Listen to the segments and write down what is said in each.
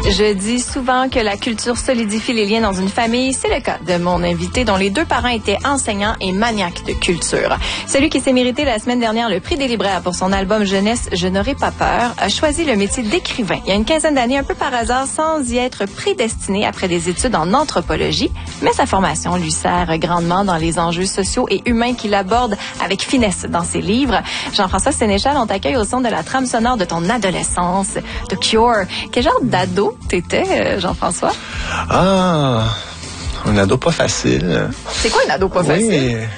Je dis souvent que la culture solidifie les liens dans une famille. C'est le cas de mon invité dont les deux parents étaient enseignants et maniaques de culture. Celui qui s'est mérité la semaine dernière le prix des libraires pour son album Jeunesse, Je n'aurai pas peur, a choisi le métier d'écrivain il y a une quinzaine d'années, un peu par hasard, sans y être prédestiné après des études en anthropologie. Mais sa formation lui sert grandement dans les enjeux sociaux et humains qu'il aborde avec finesse dans ses livres. Jean-François Sénéchal, on t'accueille au son de la trame sonore de ton adolescence, The Cure. Quel genre d'ado t'étais, Jean-François? Ah, un ado pas facile. C'est quoi un ado pas facile?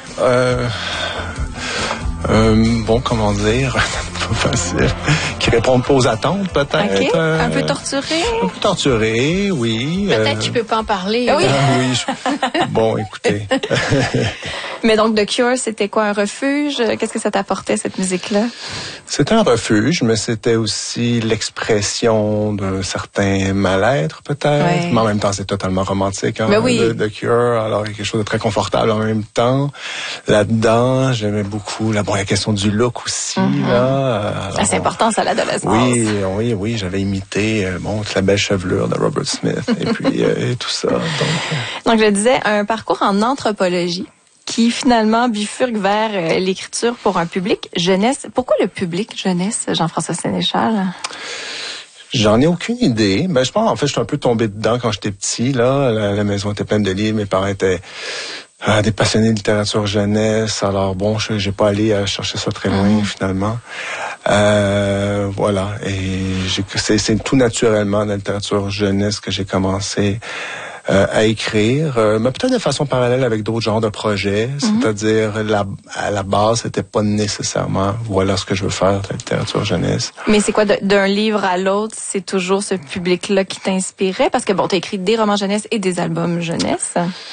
Bon, comment dire, pas facile. Qui répond pas aux attentes, peut-être. OK. Un peu torturé? Un peu torturé, oui. Peut-être qu'il peut pas en parler. Oui. Oui. Bon, écoutez. Mais donc, The Cure, c'était quoi, un refuge? Qu'est-ce que ça t'apportait, cette musique-là? C'était un refuge, mais c'était aussi l'expression d'un certain mal-être, peut-être. Ouais. Mais en même temps, c'est totalement romantique, hein, Ben oui. The Cure. Alors, il y a quelque chose de très confortable en même temps. Là-dedans, j'aimais beaucoup la question du look aussi, là. Alors, C'est important, ça, l'adolescence. Oui, j'avais imité, toute la belle chevelure de Robert Smith, et puis, et tout ça. Donc, je disais, un parcours en anthropologie qui finalement bifurque vers l'écriture pour un public jeunesse. Pourquoi le public jeunesse, Jean-François Sénéchal? J'en ai aucune idée. Je pense, en fait, je suis un peu tombé dedans quand j'étais petit, là. La maison était pleine de livres. Mes parents étaient des passionnés de littérature jeunesse. Alors bon, j'ai pas allé chercher ça très loin, finalement. Voilà. Et c'est tout naturellement la littérature jeunesse que j'ai commencé à écrire, mais peut-être de façon parallèle avec d'autres genres de projets. C'est-à-dire, à la base, c'était pas nécessairement, voilà ce que je veux faire, de la littérature jeunesse. Mais c'est quoi, d'un livre à l'autre, c'est toujours ce public-là qui t'inspirait? Parce que bon, t'as écrit des romans jeunesse et des albums jeunesse.